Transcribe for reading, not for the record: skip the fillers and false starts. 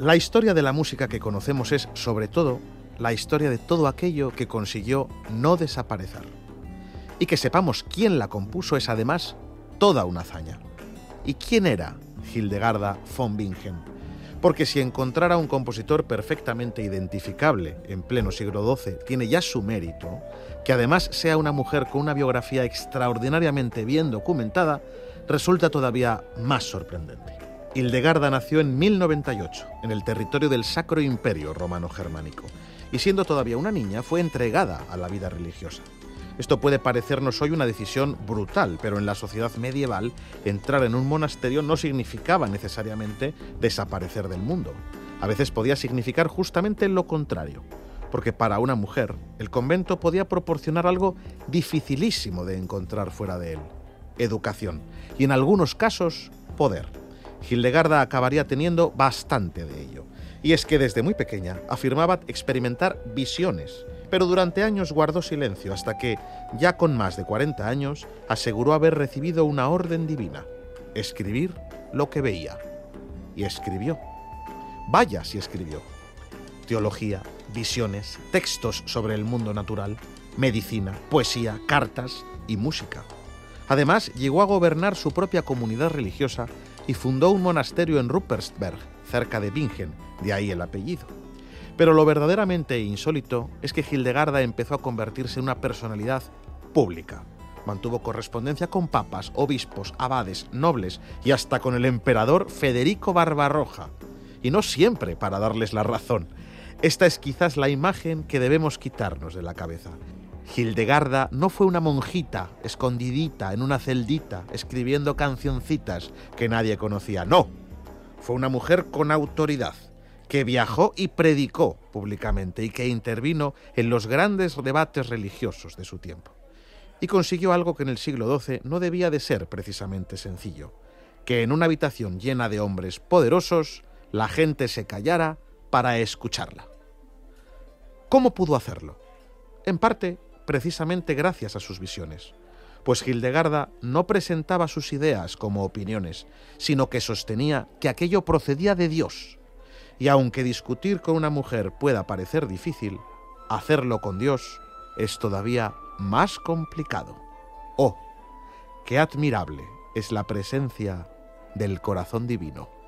La historia de la música que conocemos es, sobre todo, la historia de todo aquello que consiguió no desaparecer. Y que sepamos quién la compuso es, además, toda una hazaña. ¿Y quién era Hildegarda von Bingen? Porque si encontrar a un compositor perfectamente identificable en pleno siglo XII tiene ya su mérito, que además sea una mujer con una biografía extraordinariamente bien documentada, resulta todavía más sorprendente. Hildegarda nació en 1098, en el territorio del Sacro Imperio Romano-Germánico, y siendo todavía una niña fue entregada a la vida religiosa. Esto puede parecernos hoy una decisión brutal, pero en la sociedad medieval entrar en un monasterio no significaba necesariamente desaparecer del mundo. A veces podía significar justamente lo contrario, porque para una mujer el convento podía proporcionar algo dificilísimo de encontrar fuera de él: educación y, en algunos casos, poder. Hildegarda acabaría teniendo bastante de ello, y es que desde muy pequeña afirmaba experimentar visiones, pero durante años guardó silencio hasta que, ya con más de 40 años, aseguró haber recibido una orden divina: escribir lo que veía. Y escribió. Vaya si escribió. Teología, visiones, textos sobre el mundo natural, medicina, poesía, cartas y música. Además, llegó a gobernar su propia comunidad religiosa y fundó un monasterio en Ruppersberg, cerca de Bingen, de ahí el apellido. Pero lo verdaderamente insólito es que Hildegarda empezó a convertirse en una personalidad pública. Mantuvo correspondencia con papas, obispos, abades, nobles y hasta con el emperador Federico Barbarroja. Y no siempre para darles la razón. Esta es quizás la imagen que debemos quitarnos de la cabeza. Hildegarda no fue una monjita escondidita en una celdita escribiendo cancioncitas que nadie conocía. No, fue una mujer con autoridad, que viajó y predicó públicamente y que intervino en los grandes debates religiosos de su tiempo. Y consiguió algo que en el siglo XII no debía de ser precisamente sencillo: que en una habitación llena de hombres poderosos la gente se callara para escucharla. ¿Cómo pudo hacerlo? En parte, precisamente gracias a sus visiones, pues Hildegarda no presentaba sus ideas como opiniones, sino que sostenía que aquello procedía de Dios. Y aunque discutir con una mujer pueda parecer difícil, hacerlo con Dios es todavía más complicado. ¡Oh, qué admirable es la presencia del corazón divino!